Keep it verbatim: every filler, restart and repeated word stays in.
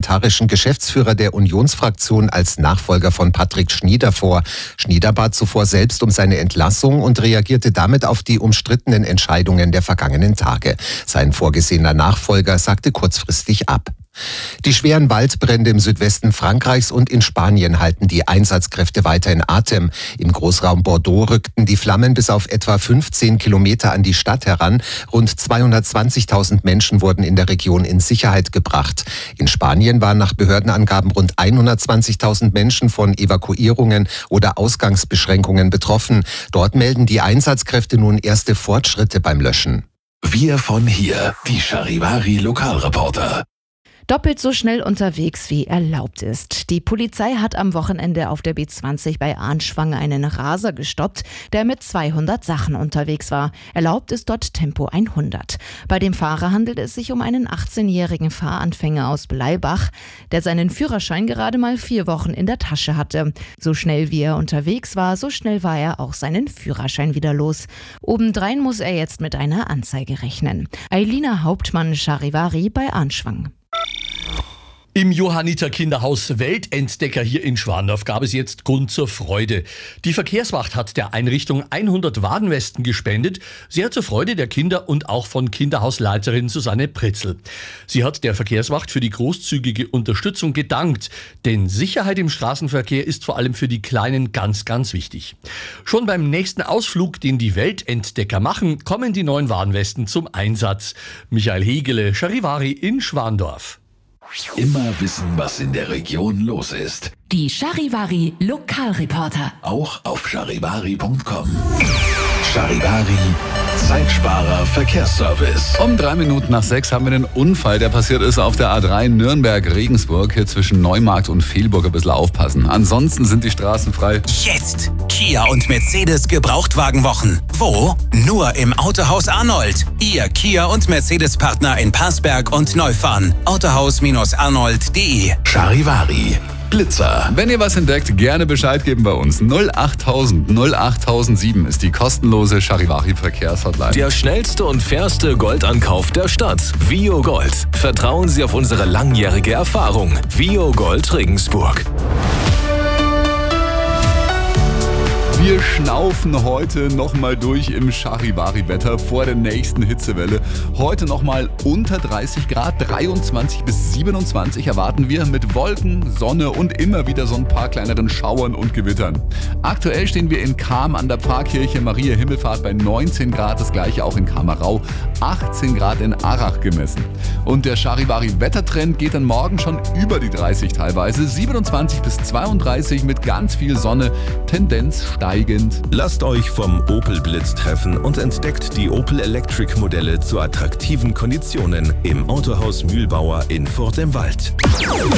parlamentarischen Geschäftsführer der Unionsfraktion als Nachfolger von Patrick Schnieder vor. Schnieder bat zuvor selbst um seine Entlassung und reagierte damit auf die umstrittenen Entscheidungen der vergangenen Tage. Sein vorgesehener Nachfolger sagte kurzfristig ab. Die schweren Waldbrände im Südwesten Frankreichs und in Spanien halten die Einsatzkräfte weiter in Atem. Im Großraum Bordeaux rückten die Flammen bis auf etwa fünfzehn Kilometer an die Stadt heran. Rund zweihundertzwanzigtausend Menschen wurden in der Region in Sicherheit gebracht. In Spanien waren nach Behördenangaben rund hundertzwanzigtausend Menschen von Evakuierungen oder Ausgangsbeschränkungen betroffen. Dort melden die Einsatzkräfte nun erste Fortschritte beim Löschen. Wir von hier, die Charivari Lokalreporter. Doppelt so schnell unterwegs, wie erlaubt ist. Die Polizei hat am Wochenende auf der B zwanzig bei Arnschwang einen Raser gestoppt, der mit zweihundert Sachen unterwegs war. Erlaubt ist dort Tempo hundert. Bei dem Fahrer handelt es sich um einen achtzehnjährigen Fahranfänger aus Bleibach, der seinen Führerschein gerade mal vier Wochen in der Tasche hatte. So schnell wie er unterwegs war, so schnell war er auch seinen Führerschein wieder los. Obendrein muss er jetzt mit einer Anzeige rechnen. Eilina Hauptmann, Charivari bei Arnschwang. Im Johanniter Kinderhaus Weltentdecker hier in Schwandorf gab es jetzt Grund zur Freude. Die Verkehrswacht hat der Einrichtung hundert Warnwesten gespendet, sehr zur Freude der Kinder und auch von Kinderhausleiterin Susanne Pritzel. Sie hat der Verkehrswacht für die großzügige Unterstützung gedankt, denn Sicherheit im Straßenverkehr ist vor allem für die Kleinen ganz, ganz wichtig. Schon beim nächsten Ausflug, den die Weltentdecker machen, kommen die neuen Warnwesten zum Einsatz. Michael Hegele, Charivari in Schwandorf. Immer wissen, was in der Region los ist. Die Charivari Lokalreporter. Auch auf charivari punkt com. Charivari, Zeitsparer Verkehrsservice. Um drei Minuten nach sechs haben wir einen Unfall, der passiert ist auf der A drei Nürnberg-Regensburg. Hier zwischen Neumarkt und Fehlburg ein bisschen aufpassen. Ansonsten sind die Straßen frei. Jetzt Kia und Mercedes Gebrauchtwagenwochen. Wo? Nur im Autohaus Arnold. Ihr Kia und Mercedes-Partner in Passberg und Neufahren. Autohaus Arnold punkt de. Charivari. Blitzer. Wenn ihr was entdeckt, gerne Bescheid geben bei uns. null achttausend null achttausendsieben ist die kostenlose Charivari Verkehrshotline. Der schnellste und fairste Goldankauf der Stadt. Vio Gold. Vertrauen Sie auf unsere langjährige Erfahrung. Vio Gold Regensburg. Wir schnaufen heute nochmal durch im Charivari-Wetter vor der nächsten Hitzewelle. Heute nochmal unter dreißig Grad, dreiundzwanzig bis siebenundzwanzig erwarten wir mit Wolken, Sonne und immer wieder so ein paar kleineren Schauern und Gewittern. Aktuell stehen wir in Cham an der Pfarrkirche Maria Himmelfahrt bei neunzehn Grad, das gleiche auch in Kamerau, achtzehn Grad in Arach gemessen. Und der Charivari-Wettertrend geht dann morgen schon über die dreißig teilweise, siebenundzwanzig bis zweiunddreißig mit ganz viel Sonne, Tendenz steigend. Lasst euch vom Opel Blitz treffen und entdeckt die Opel Electric Modelle zu attraktiven Konditionen im Autohaus Mühlbauer in Furt im Wald.